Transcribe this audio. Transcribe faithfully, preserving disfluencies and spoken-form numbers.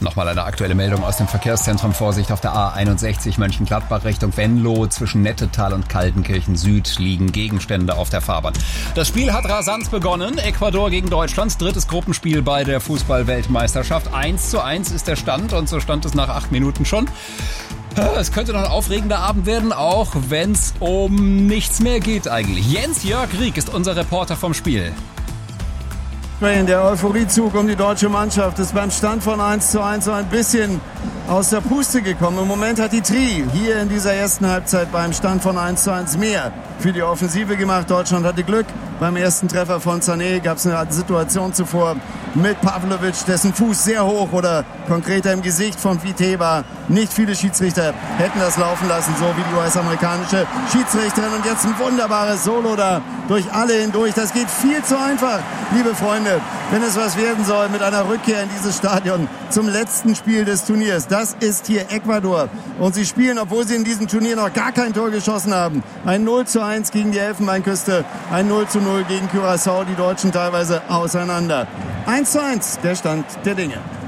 Nochmal eine aktuelle Meldung aus dem Verkehrszentrum. Vorsicht auf der A einundsechzig Mönchengladbach Richtung Venlo. Zwischen Nettetal und Kaltenkirchen Süd liegen Gegenstände auf der Fahrbahn. Das Spiel hat rasant begonnen. Ecuador gegen Deutschland. Drittes Gruppenspiel bei der Fußball-Weltmeisterschaft. eins zu eins ist der Stand und so stand es nach acht Minuten schon. Es könnte noch ein aufregender Abend werden, auch wenn es um nichts mehr geht eigentlich. Jens-Jörg Rieck ist unser Reporter vom Spiel. Der Euphoriezug um die deutsche Mannschaft ist beim Stand von eins zu eins so ein bisschen aus der Puste gekommen. Im Moment hat die Tri hier in dieser ersten Halbzeit beim Stand von eins zu eins mehr für die Offensive gemacht. Deutschland hatte Glück. Beim ersten Treffer von Sané gab es eine Situation zuvor mit Pavlovic, dessen Fuß sehr hoch oder konkreter im Gesicht von Vite war. Nicht viele Schiedsrichter hätten das laufen lassen, so wie die U S-amerikanische Schiedsrichterin. Und jetzt ein wunderbares Solo da durch alle hindurch. Das geht viel zu einfach, liebe Freunde, wenn es was werden soll mit einer Rückkehr in dieses Stadion zum letzten Spiel des Turniers. Das ist hier Ecuador. Und sie spielen, obwohl sie in diesem Turnier noch gar kein Tor geschossen haben. Ein null zu eins gegen die Elfenbeinküste, ein null zu null gegen Curaçao, die Deutschen teilweise auseinander. eins zu eins, der Stand der Dinge.